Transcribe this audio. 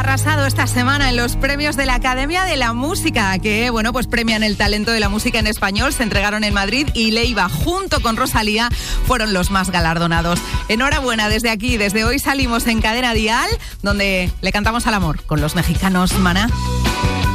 arrasado esta semana en los premios de la Academia de la Música, que, bueno, pues premian el talento de la música en español. Se entregaron en Madrid y Leiva, junto con Rosalía, fueron los más galardonados. Enhorabuena desde aquí. Desde hoy salimos en Cadena Dial, donde le cantamos al amor con los mexicanos Maná.